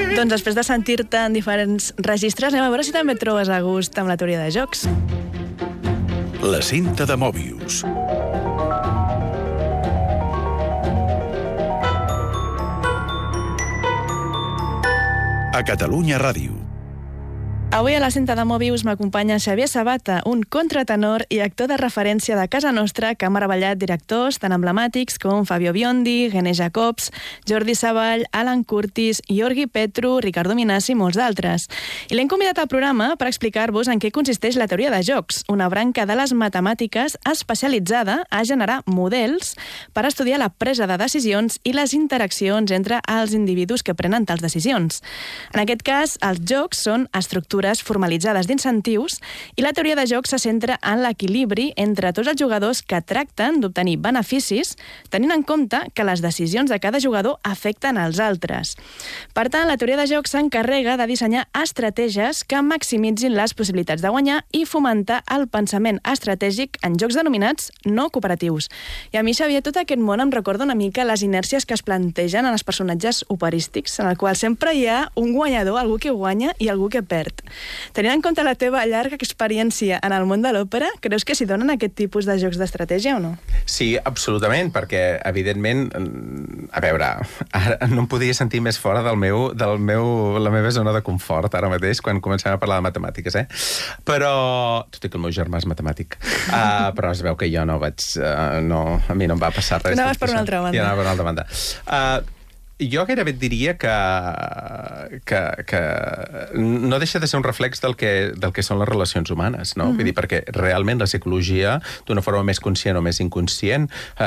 Doncs després de sentir-te en diferents registres, anem a veure si també et trobes a gust amb la teoria de jocs. La cinta de Mòbius. A Catalunya Ràdio. Avui a la cinta de Mòbius m'acompanya Xavier Sabata, un contratenor i actor de referència de casa nostra que ha meravellat directors tan emblemàtics com Fabio Biondi, René Jacobs, Jordi Savall, Alan Curtis, Jordi Petru, Ricardo Minassi i molts d'altres. I l'hem convidat al programa per explicar-vos en què consisteix la teoria de jocs, una branca de les matemàtiques especialitzada a generar models per estudiar la presa de decisions i les interaccions entre els individus que prenen tals decisions. En aquest cas, els jocs són estructures formalitzades d'incentius i la teoria de jocs se centra en l'equilibri entre tots els jugadors que tracten d'obtenir beneficis, tenint en compte que les decisions de cada jugador afecten els altres. Per tant, la teoria de jocs s'encarrega de dissenyar estratègies que maximitzin les possibilitats de guanyar i fomentar el pensament estratègic en jocs denominats no cooperatius. I a mi, Xavier, tot aquest món em recorda una mica les inèrcies que es plantegen en els personatges operístics, en el qual sempre hi ha un guanyador, algú que guanya i algú que perd. Tenint en compte la teva llarga experiència en el món de l'òpera, creus que s'hi donen aquest tipus de jocs d'estratègia o no? Sí, absolutament, perquè, evidentment, a veure, ara no em podia sentir més fora la meva zona de confort ara mateix, quan comencem a parlar de matemàtiques, Però, tot i que el meu germà és matemàtic, però es veu que jo no vaig... a mi no em va passar res. Anaves per una altra banda. Ja anava per una altra banda. Jo gairebé et diria que no deixa de ser un reflex del que són les relacions humanes, no? Vull dir, perquè realment la psicologia, d'una forma més conscient o més inconscient,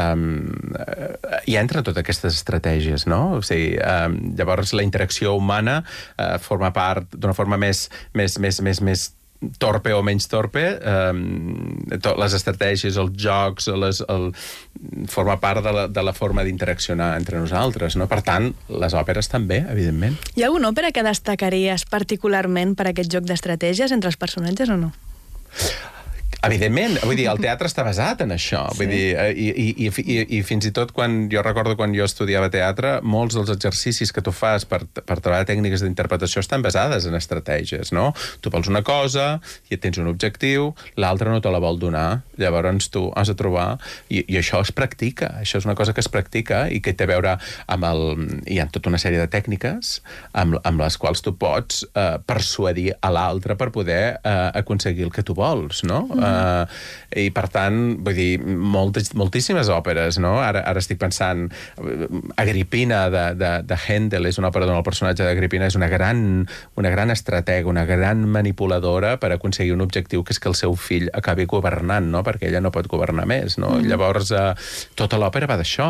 hi entra totes aquestes estratègies, no? O sigui, llavors la interacció humana forma part d'una forma més torpe o menys torpe, les estratègies, els jocs, forma part de la forma d'interaccionar entre nosaltres, no? Per tant, les òperes també, evidentment. Hi ha alguna òpera que destacaries particularment per aquest joc d'estratègies entre els personatges o no? Evidentment, vull dir, el teatre està basat en això. Vull dir, i fins i tot jo recordo quan jo estudiava teatre, molts dels exercicis que tu fas per treballar tècniques d'interpretació estan basades en estratègies, no? Tu vols una cosa i tens un objectiu, l'altre no te la vol donar, llavors tu has de trobar... I això es practica, això és una cosa que es practica i que té a veure amb hi ha tota una sèrie de tècniques amb les quals tu pots persuadir a l'altre per poder aconseguir el que tu vols, no? I per tant, vull dir, moltíssimes òperes, no? Ara estic pensant, Agripina de Händel és una òpera on el personatge d'Agripina és una gran estratega, una gran manipuladora per aconseguir un objectiu, que és que el seu fill acabi governant, no? Perquè ella no pot governar més, no? Llavors, tota l'òpera va d'això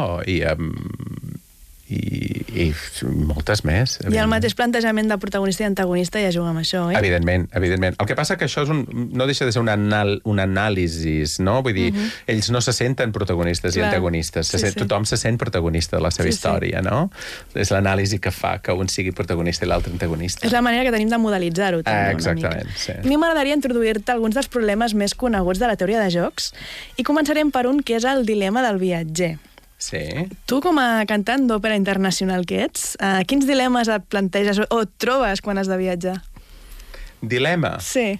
i moltes més. I el mateix plantejament de protagonista i antagonista ja juga amb això, oi? Evidentment. El que passa que això no deixa de ser un anàlisi, no? Vull dir, ells no se senten protagonistes i antagonistes. Tothom se sent protagonista de la seva història, no? És l'anàlisi que fa que un sigui protagonista i l'altre antagonista. És la manera que tenim de modelitzar-ho, també, exactament, sí. A mi m'agradaria introduir-te alguns dels problemes més coneguts de la teoria de jocs i començarem per un que és el dilema del viatger. Sí. Tu, com a cantant d'òpera internacional que ets, quins dilemes et planteges o et trobes quan has de viatjar? Dilema? Sí.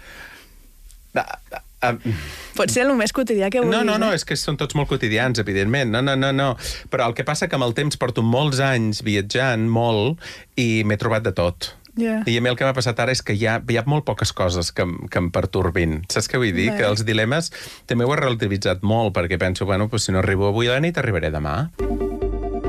Pot ser el més quotidià que vulguis. No, és que són tots molt quotidians, evidentment. No. Però el que passa que amb el temps porto molts anys viatjant, molt, i m'he trobat de tot. Yeah. I a mi el que m'ha passat ara és que hi ha molt poques coses que em pertorbin. Saps què vull dir? Que els dilemes també ho he relativitzat molt, perquè penso, si no arribo avui a la nit, arribaré demà.